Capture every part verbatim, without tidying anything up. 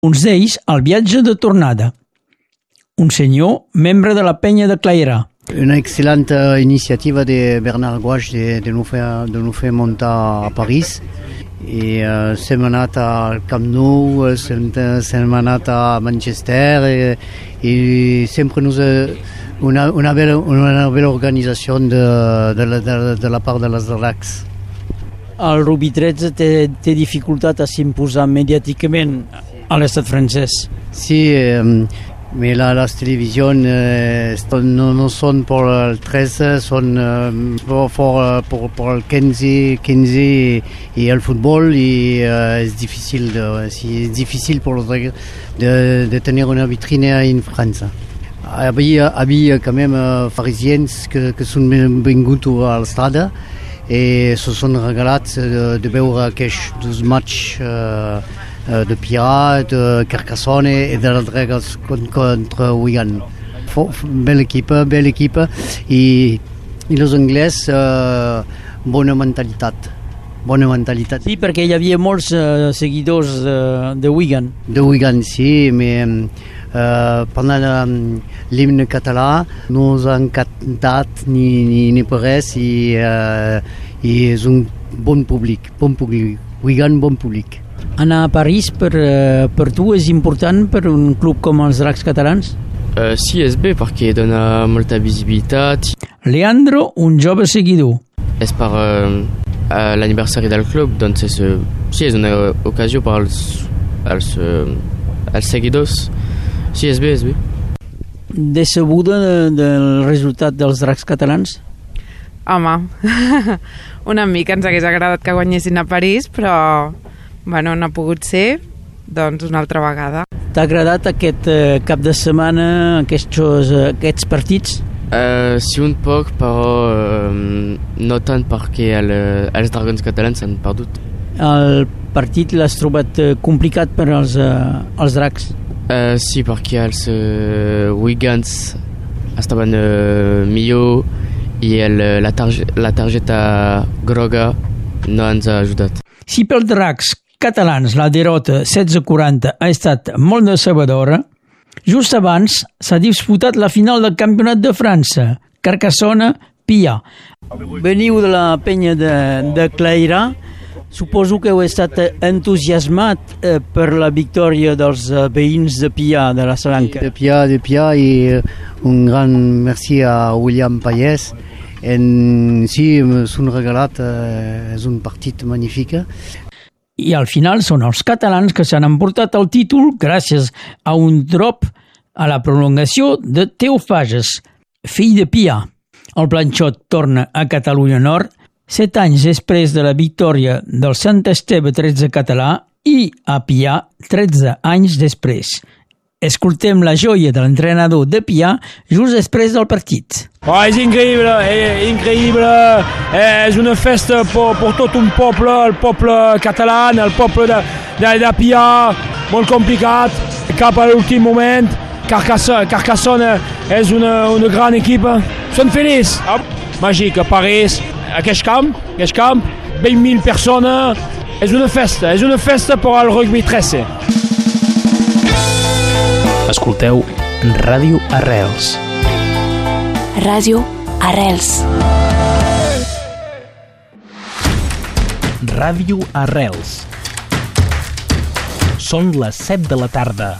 Uns d'ells al viatge de tornada. Un senyor, membre de la penya de Clairà. Una excellente initiativa de Bernard Gouache de, de, nous faire, de nous faire montar a París. I uh, sem anat al Camp Nou, sem, sem anat a Manchester i, i sempre nos, una, una, bella, una bella organització de, de, la, de, de la part de les dracs. El Rugby tretze té, té dificultat a s'imposar mediàticament a l'estat francès. Sí, eh, mais là, las télévisions eh, no, no són per el tretze, són eh, per, per, per el quinze, quinze i, i el futbol i eh, és difícil, de, sí, és difícil per de, de tenir una vitrine en França. Havia, havia quand même eh, parisiens que, que són vinguts a l'estrada i se són regalats de, de veure aquests dos matchs eh, de Pià, de Carcassonne i de les Dragas contra Wigan. Bella equipa, bella equipa i, i els anglès eh, bona mentalitat. Bona mentalitat. Sí, perquè hi havia molts uh, seguidors de, de Wigan. De Wigan, sí, mais Uh, pendant l'himne català no ens han cantat ni, ni, ni per res i, uh, i és un bon públic, bon públic, Wigan bon públic. Anar a París per, uh, per tu és important per un club com els Dracs catalans? Uh, sí, és bé perquè dona molta visibilitat. Leandro, un jove seguidor. És per uh, l'aniversari del club, doncs és, uh, sí, és una ocasió per als, als, uh, als seguidors. Sí, és bé, és bé. Decebuda de, del resultat dels Dracs catalans? Home, una mica ens hagués agradat que guanyessin a París, però bueno, no ha pogut ser, doncs una altra vegada. T'ha agradat aquest eh, cap de setmana, aquests, aquests partits? Uh, sí, un poc, però uh, no tant perquè el, els dragons catalans s'han perdut. El partit l'has trobat eh, complicat per als, eh, als Dracs? Uh, sí, perquè els uh, Wigans estaven uh, millor i el, la, targe, la targeta groga no ens ha ajudat. Si pels Dracs catalans la derrota setze a quaranta ha estat molt decebedora, just abans s'ha disputat la final del Campionat de França, Carcassonne-Pià. Veniu de la penya de, de Clairà. Suposo que heu estat entusiasmat eh, per la victòria dels eh, veïns de Pià, de la Salanca. De Pià, de Pià, i un gran merci a William Payès. En, sí, s'han regalat, eh, és un partit magnífic. I al final són els catalans que s'han emportat el títol gràcies a un drop a la prolongació de Teofages, fill de Pià. El planxot torna a Catalunya Nord set anys després de la victòria del Sant Esteve tretze català i a Pià tretze anys després. Escoltem la joia de l'entrenador de Pià just després del partit. Oh, és increïble, és increïble, és una festa per, per tot un poble, el poble català, el poble de, de, de Pià, molt complicat, cap a l'últim moment, Carcassonne, Carcassonne és una, una gran equipa, són feliç, màgic, a París, aquest camp, aquest camp, vint mil persones, és una festa, és una festa per al rugby tretze. Escolteu Ràdio Arrels. Ràdio Arrels. Ràdio Arrels. Són les set de la tarda.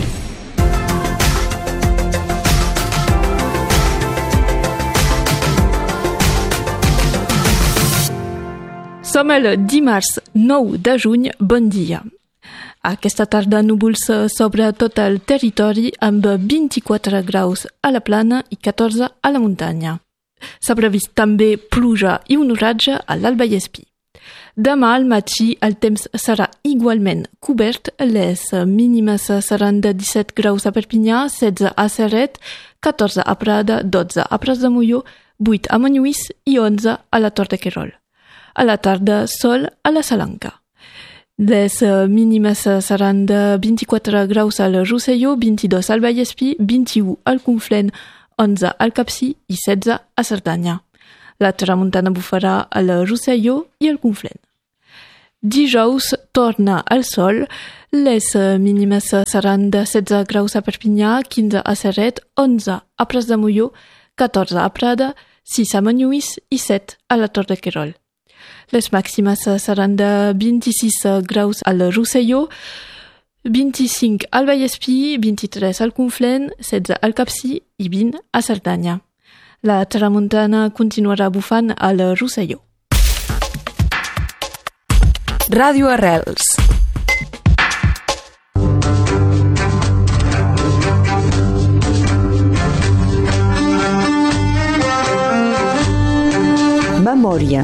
Som el dimarts nou de juny, bon dia. Aquesta tarda núvols sobre tot el territori amb vint-i-quatre graus a la plana i catorze a la muntanya. S'ha previst també pluja i un oratge a l'Alt Vallespir. Demà al matí el temps serà igualment cobert, les mínimes seran de disset graus a Perpinyà, setze a Ceret, catorze a Prada, dotze a Pras de Molló, vuit a Montlluís i onze a la Tor de Querol. A la tarda, sol a la Salanca. Les mínimes seran de vint-i-quatre graus al Rosselló, vint-i-dos al Vallespir, vint-i-u al Conflent, onze al Capcir i setze a Cerdanya. La tramuntana bufarà al Rosselló i al Conflent. Dijous torna al sol, Les mínimes seran de setze graus a Perpinyà, quinze a Serret, onze a Pras de Molló, catorze a Prada, sis a Menuís i set a la Tor de Querol. Les màximes seran de vint-i-sis graus al Rosselló, vint-i-cinc al Vallespí, vint-i-tres al Conflent, setze al Capcir i vint a Cerdanya. La tramuntana continuarà bufant al Rosselló. Ràdio Arrels. Memòria.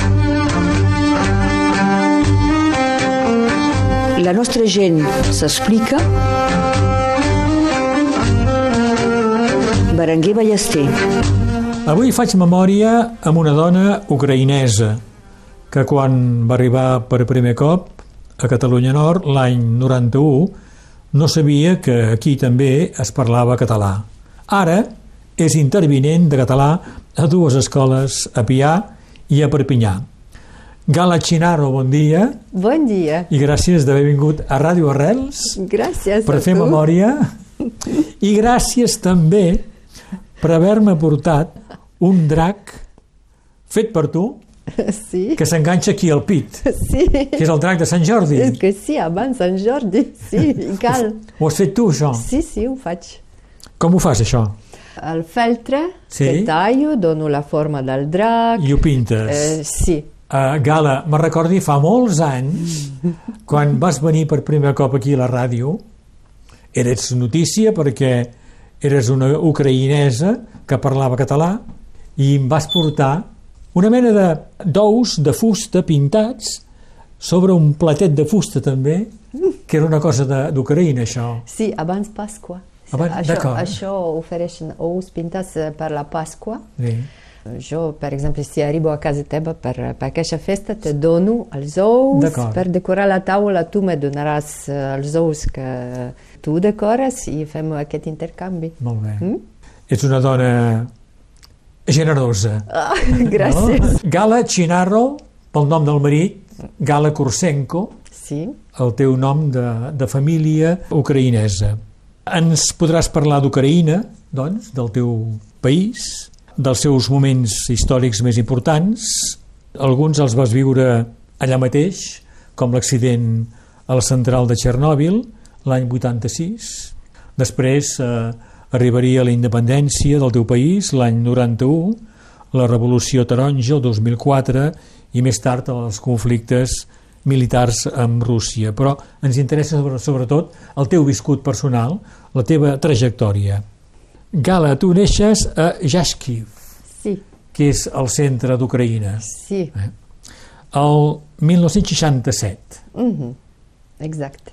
La nostra gent s'explica. Berenguer Ballester. Avui faig memòria amb una dona ucraïnesa que quan va arribar per primer cop a Catalunya Nord l'any noranta-u no sabia que aquí també es parlava català. Ara és intervinent de català a dues escoles, a Pià i a Perpinyà. Gala Chinaro, bon dia. Bon dia. I gràcies d'haver vingut a Ràdio Arrels. Gràcies per a fer tu. memòria. I gràcies també per haver-me portat un drac fet per tu, sí. que s'enganxa aquí al pit, sí. que és el drac de Sant Jordi. És que sí, abans Sant Jordi, sí, i cal. Ho has fet tu, això? Sí, sí, ho faig. Com ho fas, això? El feltre, sí. que tallo, dono la forma del drac. I ho pintes. Eh, sí. Uh, Gala, me recordi fa molts anys, quan vas venir per primer cop aquí a la ràdio, eres notícia perquè eres una ucraïnesa que parlava català i em vas portar una mena de d'ous de fusta pintats sobre un platet de fusta també, que era una cosa d'Ucraïna, això. Sí, abans Pasqua. Abans, això, això ofereixen ous pintats per la Pasqua. Sí. Jo, per exemple, si arribo a casa teva per, per aquesta festa, te dono els ous per decorar la taula, tu me donaràs els ous que tu decores i fem aquest intercanvi. Molt bé. Mm? Ets una dona generosa. Ah, gràcies. No? Gala Chinaro, pel nom del marit, Gala Kursenko, sí. el teu nom de, de família ucraïnesa. Ens podràs parlar d'Ucraïna, doncs, del teu país, dels seus moments històrics més importants. Alguns els vas viure allà mateix, com l'accident a la central de Txernòbil l'any vuitanta-sis. Després eh, arribaria la independència del teu país l'any noranta-u, la revolució taronja el dos mil quatre i més tard els conflictes militars amb Rússia. Però ens interessa sobretot el teu viscut personal, la teva trajectòria. Gala, tu neixes a Jashkiv, sí. que és el centre d'Ucraïna. Sí. Eh? El mil nou-cents seixanta-set. Mm-hmm. Exacte.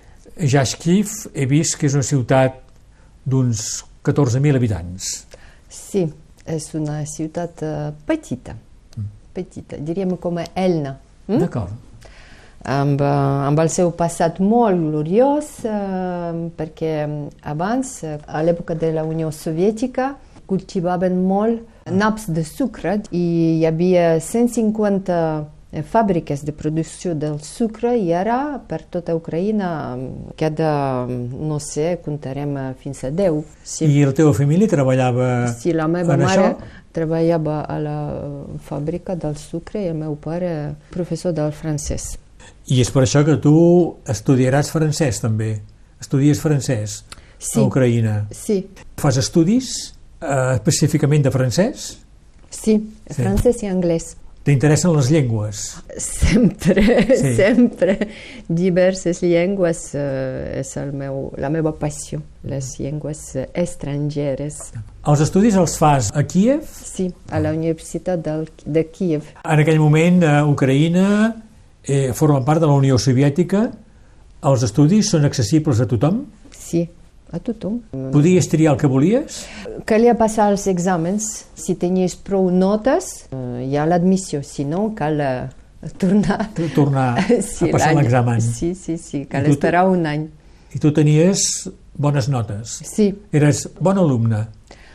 Jashkiv he vist que és una ciutat d'uns catorze mil habitants. Sí, és una ciutat uh, petita. Mm. Petita, diríem com a Elna. Mm? D'acord. Amb, amb el seu passat molt gloriós, eh, perquè abans, a l'època de la Unió Soviètica, cultivaven molt naps de sucre i hi havia cent cinquanta fàbriques de producció del sucre i ara per tota Ucraïna cada, no sé, comptarem fins a deu. Si, I la teva família treballava si la meva en mare això? Treballava a la fàbrica del sucre i el meu pare professor del francès. I és per això que tu estudiaràs francès també. Estudies francès sí. a Ucraïna. Sí. Fas estudis eh, específicament de francès? Sí, sí, francès i anglès. T'interessen les llengües? Sempre, sí. sempre. Diverses llengües eh, és el meu, la meva passió, les llengües estrangeres. Els estudis els fas a Kíev? Sí, a la Universitat del, de Kíev. En aquell moment, eh, Ucraïna eh, forma part de la Unió Soviètica. Els estudis són accessibles a tothom? Sí, a tothom. Podies triar el que volies? Calia passar els exàmens. Si tenies prou notes, eh, hi ha l'admissió. Si no, cal eh, tornar, tornar sí, a passar l'examen. Sí, sí, sí, cal esperar un any. I tu tenies bones notes? Sí. Eres bon alumne?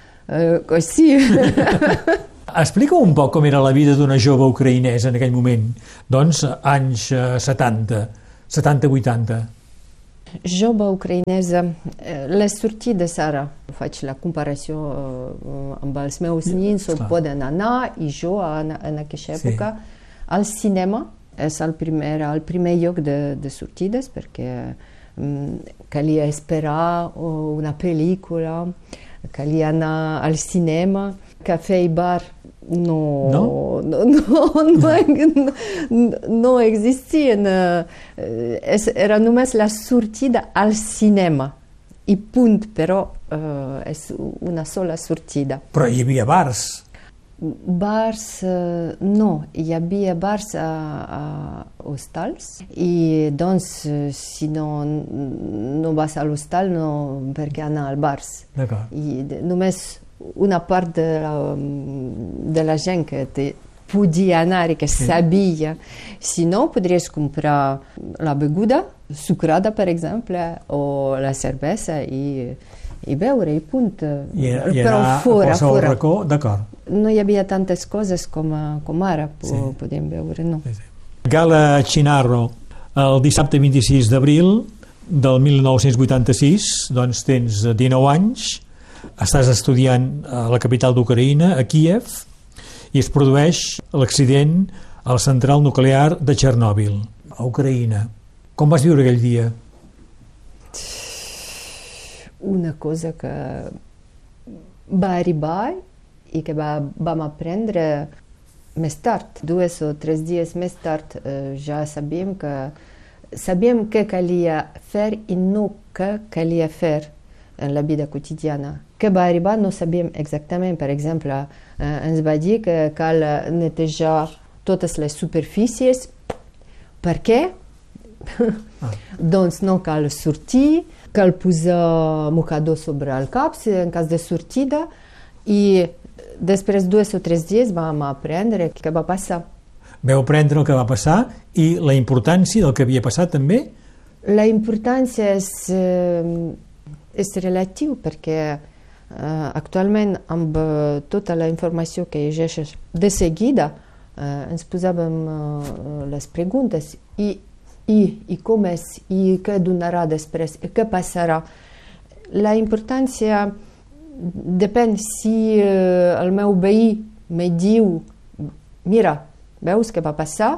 Uh, sí. Explica un poc com era la vida d'una jove ucraïnesa en aquell moment. Doncs anys setanta, setanta vuitanta. Joba ucraïnesa, les sortides ara, faig la comparació amb els meus nins, on poden anar, i jo en, en aquesta època, sí. Al cinema és el primer, el primer lloc de, de sortides, perquè um, calia esperar una pel·lícula, calia anar al cinema, cafè i bar no, no? no, no, no, no, no existien. Era només la sortida al cinema. I punt, però uh, és una sola sortida. Però hi havia bars. Bars, uh, no, hi havia bars a, a hostals i doncs si no, no vas a l'hostal no, perquè anar al bars. D'acord. I de, només una part de la, de la gent que te podia anar i que sí. Sabia. Si no, podries comprar la beguda sucrada, per exemple, o la cervesa i, i beure, i punt. I, i però anar fora, a qualsevol fora. racó, d'acord. No hi havia tantes coses com, com ara po, sí. podem veure, no. Sí, sí. Gala Chinarro, el dissabte vint-i-sis d'abril del mil nou-cents vuitanta-sis, doncs tens dinou anys, estàs estudiant a la capital d'Ucraïna, a Kíev, i es produeix l'accident a la central nuclear de Txernòbil, a Ucraïna. Com vas viure aquell dia? Una cosa que va arribar i que va, vam aprendre més tard, dues o tres dies més tard, eh, ja sabíem que sabíem què calia fer i no què calia fer en la vida quotidiana. Què va arribar no sabíem exactament. Per exemple, eh, ens va dir que cal netejar totes les superfícies. Per què? Ah. Doncs no cal sortir, cal posar mocador sobre el cap en cas de sortida, i després dos o tres dies vam aprendre què va passar. Vau aprendre el que va passar i la importància del que havia passat també? La importància és, eh, és relatiu perquè eh, actualment amb eh, tota la informació que llegeixes de seguida eh, ens posàvem eh, les preguntes i, i, i com és, i què donarà després, i què passarà. La importància depèn si eh, el meu veí me diu mira, veus què va passar,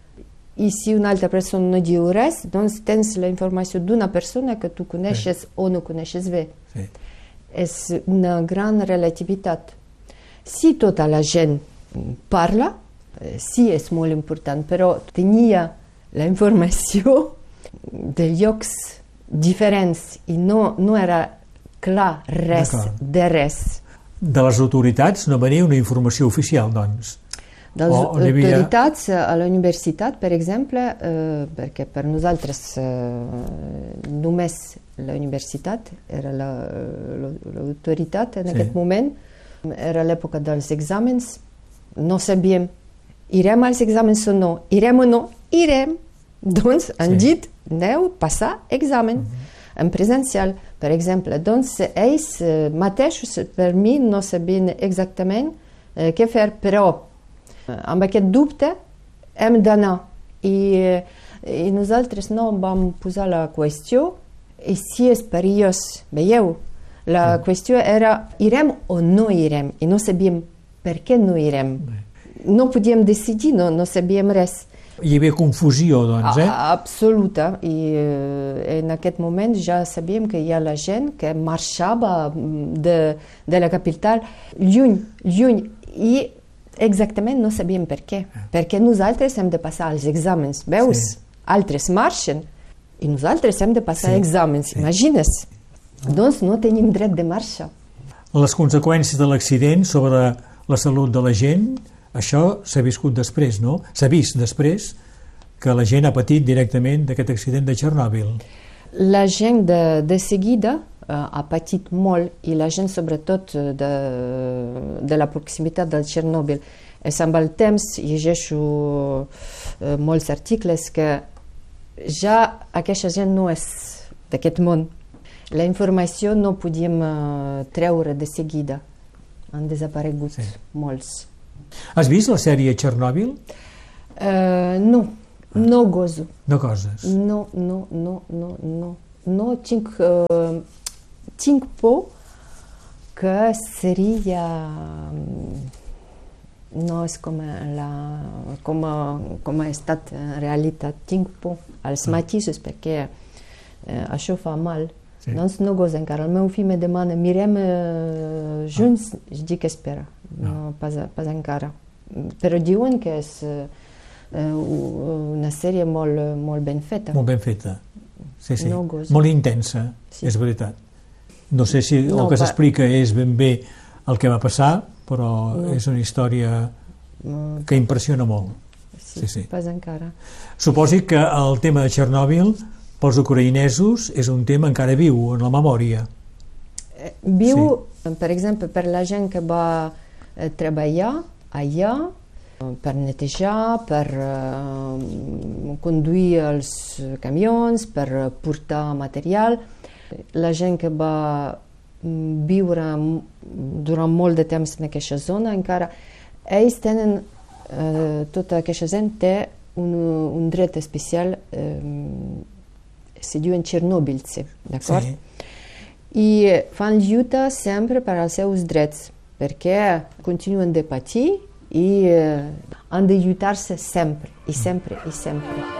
i si una altra persona no diu res, doncs tens la informació d'una persona que tu coneixes sí. O no coneixes bé. Sí. És una gran relativitat. Si tota la gent parla, sí és molt important, però tenia la informació de llocs diferents i no, no era clar res de res. De les autoritats no venia una informació oficial, doncs? De les autoritats a la universitat, per exemple, eh, perquè per nosaltres eh, només la universitat era l'autoritat en sí. Aquest moment. Era l'època dels exàmens. No sabíem, irem als exàmens o no? Irem o no? Irem. Doncs han sí. Dit, aneu passar examen. Mm-hmm. En presencial, per exemple. Doncs ells eh, mateixos, per mi, no sabien exactament eh, què fer, però amb aquest dubte hem d'anar i, i nosaltres no vam posar la qüestió i si és perillós, veieu, la mm. qüestió era irem o no irem i no sabíem per què no irem. No podíem decidir, no, no sabíem res. Hi havia confusió, doncs, eh? A, absoluta, i eh, en aquest moment ja sabíem que hi ha la gent que marxava de, de la capital lluny, lluny, i exactament no sabíem per què. Perquè nosaltres hem de passar els exàmens. Veus? Sí. Altres marxen i nosaltres hem de passar sí. Exàmens. Sí. Imagines? Doncs no tenim dret de marxa. Les conseqüències de l'accident sobre la salut de la gent, això s'ha viscut després, no? S'ha vist després que la gent ha patit directament d'aquest accident de Txernòbil. La gent de, de seguida ha patit molt i la gent sobretot de, de la proximitat del Txernòbil. És amb el temps llegeixo eh, molts articles que ja aquesta gent no és d'aquest món. La informació no podíem uh, treure de seguida. Han desaparegut sí. Molts. Has vist la sèrie Txernòbil? Uh, no, ah. No goso. No coses? No, no, no, no, no. no tinc, uh, tinc por că seria no és com, la, com, com ha estat en realitat. Tinc por als matisos perquè uh, això fa mal. Sí. Doncs no gosa encara. El meu fill me demana, mirem uh, junts, ah. I dic espera, no, no pas, pas encara. Però diuen que és uh, una sèrie molt, molt ben feta. Molt ben feta, sí, sí. No molt intensa, sí. És veritat. No sé si no, el que pa... s'explica és ben bé el que va passar, però no. És una història que impressiona molt. Sí, sí, sí. Pas encara. Suposi que el tema de Txernòbil pels ucraïnesos és un tema encara viu en la memòria. Viu, sí. Per exemple, per la gent que va treballar allà, per netejar, per uh, conduir els camions, per portar material. La gent que va viure durant molt de temps en aquesta zona, encara ells tenen, uh, tota aquesta gent té un, un dret especial, uh, se diuen Txernòbilci, d'acord? Sí. I fan lluita sempre per als seus drets, perquè continuen de patir i uh, han de lluitar-se sempre, i sempre, i sempre.